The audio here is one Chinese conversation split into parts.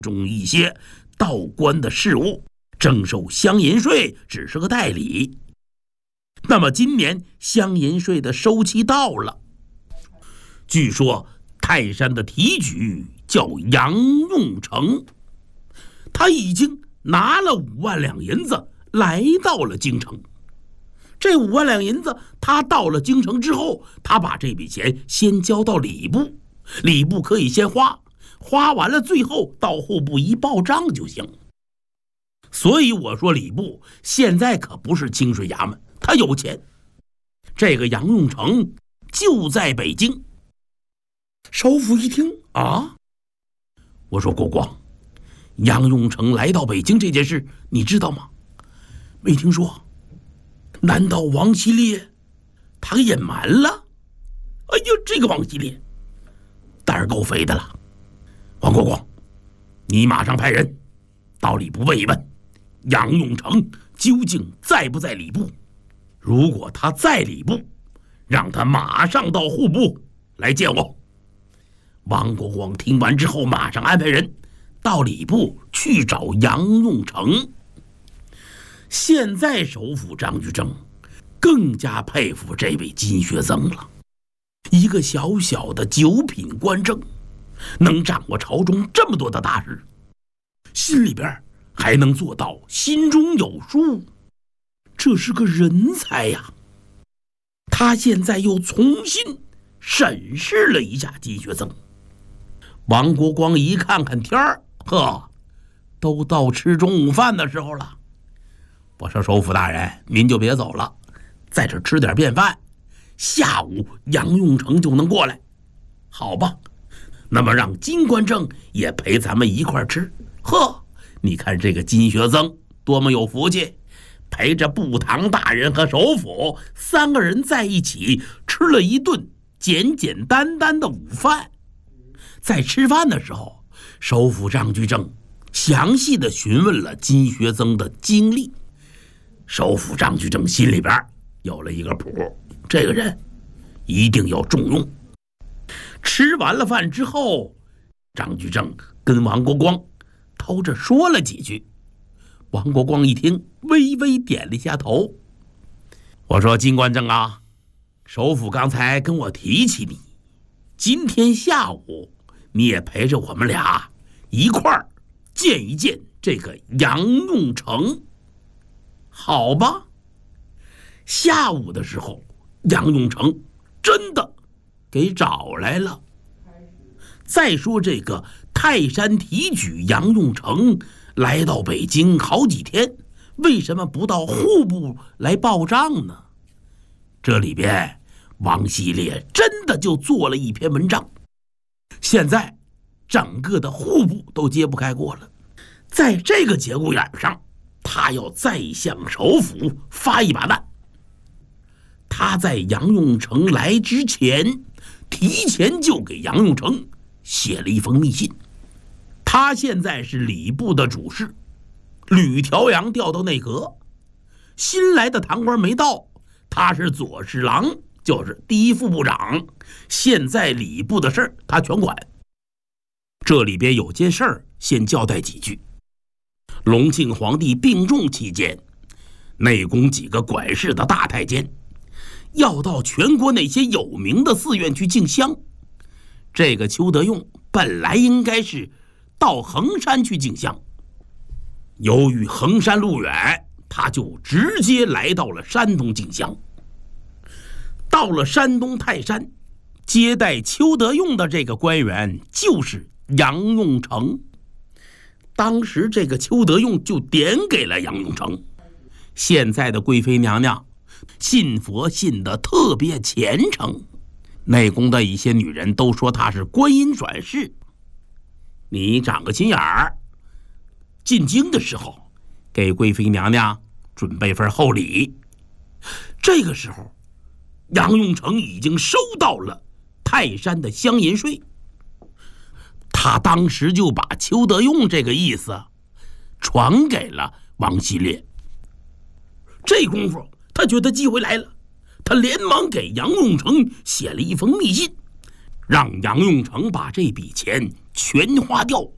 中一些道观的事务，征收乡银税只是个代理。那么今年乡银税的收期到了，据说泰山的提举叫杨用成，他已经拿了5万两银子来到了京城。这5万两银子他到了京城之后，他把这笔钱先交到礼部，礼部可以先花，花完了最后到户部一报账就行。所以我说礼部现在可不是清水衙门，他有钱。这个杨用成就在北京。首府一听啊，我说国光，杨用成来到北京这件事你知道吗？没听说。难道王希烈他给隐瞒了？哎呀，这个王希烈胆儿够肥的了。王国光，你马上派人到礼部问一问，杨用成究竟在不在礼部？如果他在礼部，让他马上到户部来见我。王国光听完之后，马上安排人到礼部去找杨用成。现在首辅张居正更加佩服这位金学曾了，一个小小的9品官正，能掌握朝中这么多的大事，心里边还能做到心中有数，这是个人才呀。他现在又重新审视了一下金学曾。王国光一看看天儿，呵，都到吃中午饭的时候了。我说首辅大人，您就别走了，在这吃点便饭，下午杨用成就能过来。好吧，那么让金官正也陪咱们一块吃。呵，你看这个金学曾多么有福气，陪着步堂大人和首辅3个人在一起吃了一顿简简单单的午饭。在吃饭的时候，首辅张居正详细的询问了金学曾的经历。首辅张居正心里边有了一个谱，这个人一定要重用。吃完了饭之后，张居正跟王国光偷着说了几句。王国光一听，微微点了一下头。我说金官正啊，首辅刚才跟我提起你，今天下午你也陪着我们俩一块儿见一见这个杨用成。好吧。下午的时候，杨用成真的给找来了。再说这个泰山提举杨用成来到北京好几天，为什么不到户部来报账呢？这里边王希烈真的就做了一篇文章，现在整个的户部都揭不开锅了。在这个节骨眼上，他要再向首辅发一把难。他在杨用成来之前，提前就给杨用成写了一封密信。他现在是礼部的主事，吕调阳调到内阁，新来的堂官没到，他是左侍郎，就是第一副部长，现在礼部的事儿他全管。这里边有件事儿先交代几句。隆庆皇帝病重期间，内宫几个管事的大太监要到全国那些有名的寺院去进香。这个邱德用本来应该是到衡山去进香，由于衡山路远，他就直接来到了山东进香。到了山东泰山，接待邱德用的这个官员就是杨用成。当时这个邱德用就点给了杨用成，现在的贵妃娘娘信佛信得特别虔诚，内宫的一些女人都说她是观音转世。你长个心眼儿，进京的时候给贵妃娘娘准备份厚礼。这个时候杨用成已经收到了泰山的乡银税，他当时就把邱德用这个意思传给了王希烈。这功夫他觉得机会来了，他连忙给杨用成写了一封密信，让杨用成把这笔钱全花掉，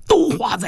都花在